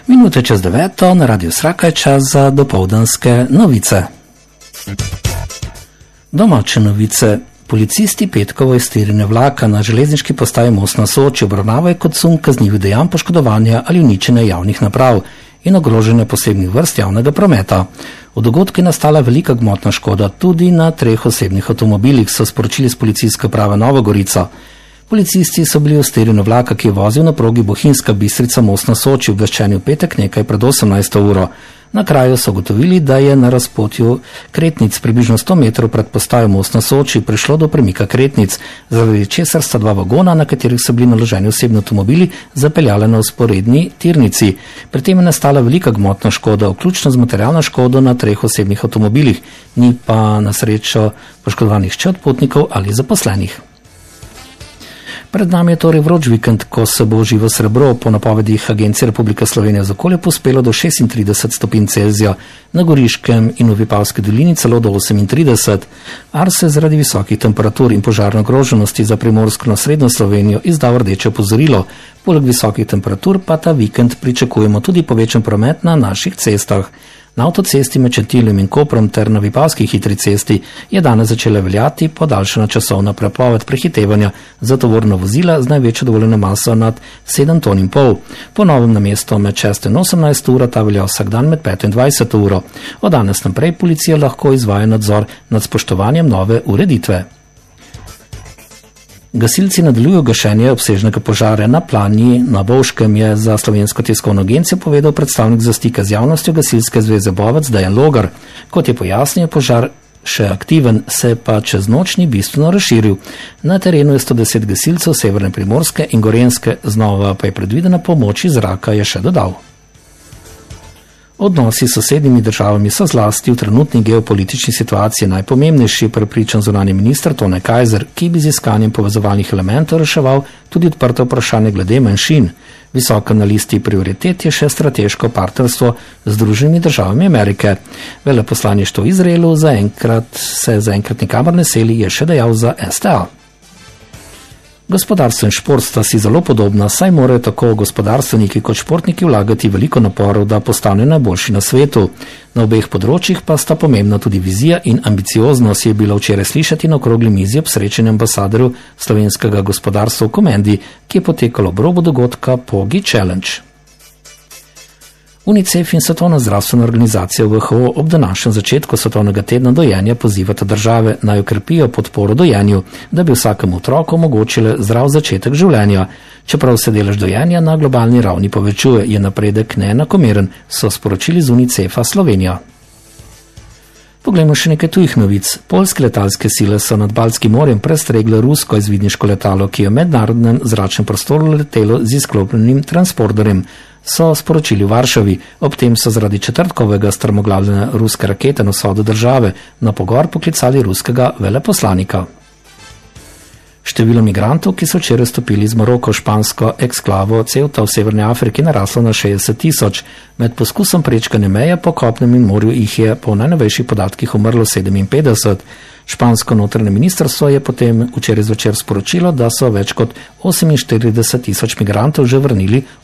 Minute čez 9 na Radiu Sraka je čas za dopoldanske novice. Domače novice. Policisti petkovo iztirjenje vlaka na železniški postaji Most na Soči obravnavajo kot sum kaznivih dejanj poškodovanja ali uničenja javnih naprav in ogrožanja posebnih vrst javnega prometa. V dogodku je nastala velika gmotna škoda tudi na 3 osebnih avtomobilih, so sporočili s policijske uprave Nova Gorica. Policisti so bili v iztirjenju vlaka, ki je vozil na progi Bohinjska Bistrica Most na Soči, obveščeni v petek nekaj pred 18. uro. Na kraju so ugotovili, da je na razpotju Kretnic približno 100 metrov pred postajo Most na Soči prišlo do premika Kretnic, zaradi česar sta 2 vagona, na katerih so bili naloženi osebni avtomobili, zapeljale na vzporedni tirnici. Pri tem je nastala velika gmotna škoda, vključno z materialno škodo na 3 osebnih avtomobilih, ni pa na srečo poškodovanih ščet potnikov ali zaposlenih. Pred nami je torej vroč vikend, ko se bo živo srebro po napovedih Agencije Republike Slovenije za okolje pospelo do 36 stopinj Celzija, na Goriškem in v Vipavski dolini celo do 38. Arso je zaradi visokih temperatur in požarne ogroženosti za primorsko na srednjo Slovenijo izdal rdeče opozorilo. Poleg visokih temperatur pa ta vikend pričakujemo tudi povečan promet na naših cestah. Na avtocesti med Šentiljem in Koprom ter na Vipavski hitri cesti je danes začela veljati podaljšana časovna prepoved prehitevanja za tovorna vozila z največjo dovoljeno maso nad 7,5 ton. Po novem namesto med 6 in 18 uro ta velja vsak dan med 5 in 20 uro. Od danes naprej policija lahko izvaja nadzor nad spoštovanjem nove ureditve. Gasilci nadaljujejo gašenje obsežnega požara na Planji na Bovškem, je za Slovensko tiskovno agencijo povedal predstavnik za stike z javnostjo Gasilske zveze Bovec Dejan Logar. Kot je pojasnil, požar še aktiven, se pa čez noč ni bistveno razširil. Na terenu je 110 gasilcev severne Primorske in Gorenjske, znova pa je predvidena pomoč iz zraka, je še dodal. Odnosi s sosednjimi državami so zlasti v trenutni geopolitični situaciji najpomembnejši, prepričan zunanji minister Tone Kajzer, ki bi z iskanjem povezovalnih elementov reševal tudi odprto vprašanje glede manjšin. Visoka na listi prioritet je še strateško partnerstvo z Združenimi državami Amerike. Veleposlaništvo v Izraelu se zaenkrat nikamor ne seli, je še dejal za STA. Gospodarstvo in šport sta si zelo podobna, saj morajo tako gospodarstveniki kot športniki vlagati veliko naporov, da postanejo najboljši na svetu. Na obeh področjih pa sta pomembna tudi vizija in ambicioznost, je bilo včeraj slišati na okrogli mizi ob srečanju ambasadorjev slovenskega gospodarstva v Komendi, ki je potekalo ob robu dogodka Pogi Challenge. UNICEF in Svetovna zdravstvena organizacija WHO ob današnjem začetku svetovnega tedna dojenja pozivata države naj okrepijo podporo dojenju, da bi vsakemu otroku omogočile zdrav začetek življenja. Čeprav se delež dojenja na globalni ravni povečuje, je napredek neenakomeren, so sporočili z UNICEF-a Slovenija. Poglejmo še nekaj tujih novic. Poljske letalske sile so nad Baltskim morjem prestregle rusko izvidniško letalo, ki je v mednarodnem zračnem prostoru letelo z izklopljenim transporterjem, so sporočili v Varšavi. Ob tem so zaradi četrtkovega strmoglavljanja ruske rakete na vzhodu države na pogovor poklicali ruskega veleposlanika. Število migrantov, ki so včeraj stopili iz Maroka v špansko eksklavo Ceuta v Severni Afriki, naraslo na 60 000. Med poskusom prečkanja meje po kopnem in morju jih je po najnovejših podatkih umrlo 57. Špansko notranje ministrstvo je potem včeraj zvečer sporočilo, da so več kot 48 000 migrantov že vrnili